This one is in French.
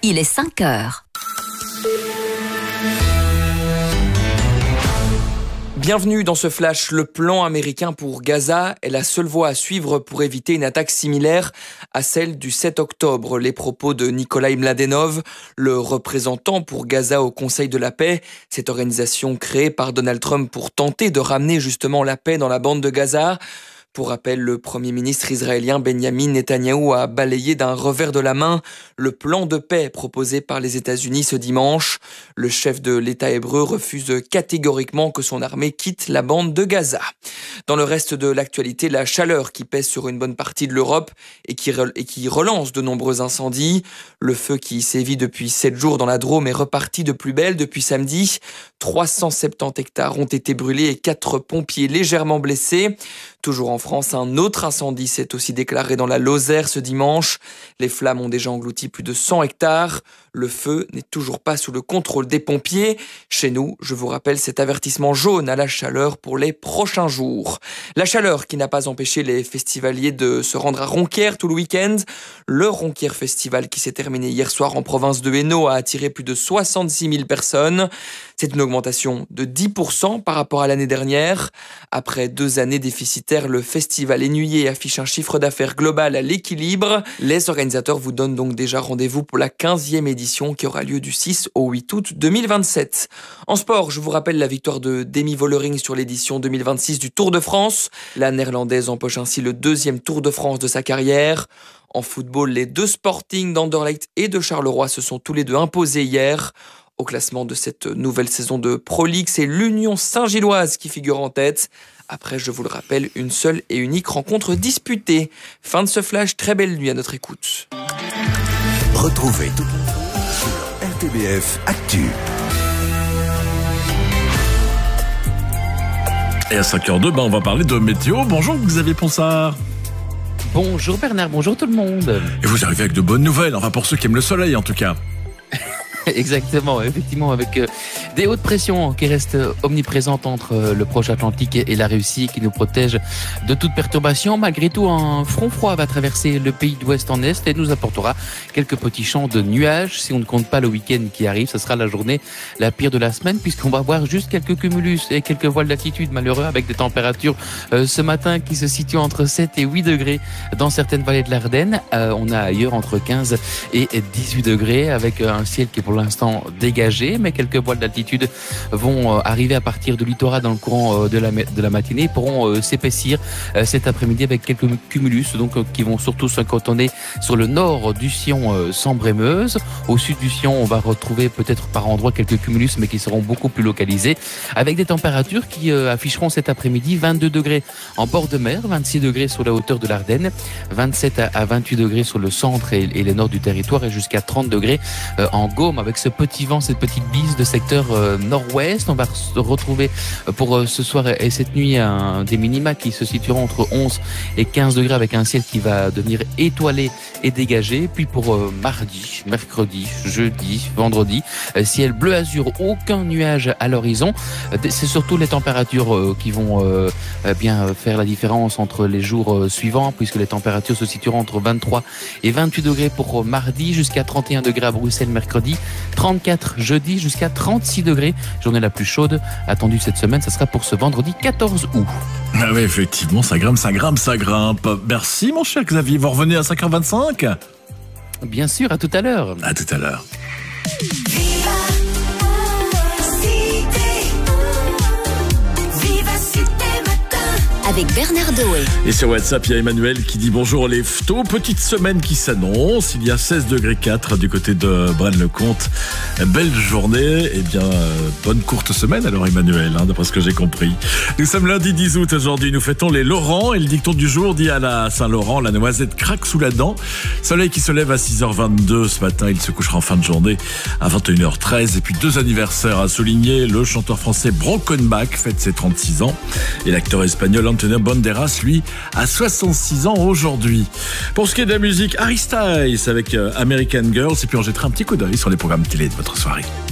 Il est 5 heures. Bienvenue dans ce flash. Le plan américain pour Gaza est la seule voie à suivre pour éviter une attaque similaire à celle du 7 octobre. Les propos de Nikolai Mladenov, le représentant pour Gaza au Conseil de la paix, cette organisation créée par Donald Trump pour tenter de ramener justement la paix dans la bande de Gaza. Pour rappel, le Premier ministre israélien Benjamin Netanyahou a balayé d'un revers de la main le plan de paix proposé par les États-Unis ce dimanche. Le chef de l'État hébreu refuse catégoriquement que son armée quitte la bande de Gaza. Dans le reste de l'actualité, la chaleur qui pèse sur une bonne partie de l'Europe et qui relance de nombreux incendies. Le feu qui sévit depuis 7 jours dans la Drôme est reparti de plus belle depuis samedi. 370 hectares ont été brûlés et 4 pompiers légèrement blessés. Toujours en France, un autre incendie s'est aussi déclaré dans la Lozère ce dimanche. Les flammes ont déjà englouti plus de 100 hectares. Le feu n'est toujours pas sous le contrôle des pompiers. Chez nous, je vous rappelle cet avertissement jaune à la chaleur pour les prochains jours. La chaleur qui n'a pas empêché les festivaliers de se rendre à Ronquières tout le week-end. Le Ronquières Festival qui s'est terminé hier soir en province de Hainaut a attiré plus de 66 000 personnes. C'est une augmentation de 10% par rapport à l'année dernière. Après 2 années déficitaires, le festival ennuyé affiche un chiffre d'affaires global à l'équilibre. Les organisateurs vous donnent donc déjà rendez-vous pour la 15e édition qui aura lieu du 6 au 8 août 2027. En sport, je vous rappelle la victoire de Demi Vollering sur l'édition 2026 du Tour de France. La Néerlandaise empoche ainsi le 2e Tour de France de sa carrière. En football, les 2 Sporting d'Anderlecht et de Charleroi se sont tous les 2 imposés hier. Au classement de cette nouvelle saison de Pro League, c'est l'Union Saint-Gilloise qui figure en tête. Après, je vous le rappelle, une seule et unique rencontre disputée. Fin de ce flash, très belle nuit à notre écoute. Retrouvez toute l'info sur RTBF Actu. Et à 5h02, on va parler de météo. Bonjour Xavier Ponsard. Bonjour Bernard, bonjour tout le monde. Et vous arrivez avec de bonnes nouvelles, enfin pour ceux qui aiment le soleil en tout cas. Exactement, effectivement, avec des hautes pressions qui restent omniprésentes entre le proche Atlantique et la Russie, qui nous protègent de toute perturbation. Malgré tout, un front froid va traverser le pays d'ouest en est et nous apportera quelques petits champs de nuages. Si on ne compte pas le week-end qui arrive, ce sera la journée la pire de la semaine, puisqu'on va avoir juste quelques cumulus et quelques voiles d'altitude malheureux, avec des températures ce matin qui se situent entre 7 et 8 degrés dans certaines vallées de l'Ardenne. On a ailleurs entre 15 et 18 degrés, avec un ciel qui est pour l'instant dégagé, mais quelques voiles d'altitude vont arriver à partir de littoral dans le courant de la matinée et pourront s'épaissir cet après-midi avec quelques cumulus donc qui vont surtout se cantonner sur le nord du sillon Sambre-et-Meuse. Au sud du sillon, on va retrouver peut-être par endroits quelques cumulus, mais qui seront beaucoup plus localisés, avec des températures qui afficheront cet après-midi 22 degrés en bord de mer, 26 degrés sur la hauteur de l'Ardenne, 27 à 28 degrés sur le centre et le nord du territoire, et jusqu'à 30 degrés en Gaume, avec ce petit vent, cette petite bise de secteur nord-ouest. On va retrouver pour ce soir et cette nuit des minima qui se situeront entre 11 et 15 degrés, avec un ciel qui va devenir étoilé et dégagé. Puis pour mardi, mercredi, jeudi, vendredi, ciel bleu azur, aucun nuage à l'horizon. C'est surtout les températures qui vont bien faire la différence entre les jours suivants, puisque les températures se situeront entre 23 et 28 degrés pour mardi, jusqu'à 31 degrés à Bruxelles mercredi, 34 jeudi, jusqu'à 36 degrés. Journée la plus chaude attendue cette semaine, ça sera pour ce vendredi 14 août. Ah oui, effectivement, ça grimpe, ça grimpe, ça grimpe. Merci mon cher Xavier, vous revenez à 5h25 ? Bien sûr, à tout à l'heure. À tout à l'heure. Avec Bernard Doé. Et sur WhatsApp, il y a Emmanuel qui dit bonjour les photos. Petite semaine qui s'annonce. Il y a 16 degrés 4 du côté de Braine-le-Comte. Belle journée. Eh bien, bonne courte semaine alors Emmanuel, d'après ce que j'ai compris. Nous sommes lundi 10 août aujourd'hui. Nous fêtons les Laurents et le dicton du jour dit à la Saint-Laurent, la noisette craque sous la dent. Soleil qui se lève à 6h22 ce matin. Il se couchera en fin de journée à 21h13. Et puis 2 anniversaires à souligner. Le chanteur français Brokenback fête ses 36 ans. Et l'acteur espagnol Antonio Banderas, lui, a 66 ans aujourd'hui. Pour ce qui est de la musique, Harry Styles avec American Girls. Et puis on jettera un petit coup d'œil sur les programmes télé de votre soirée.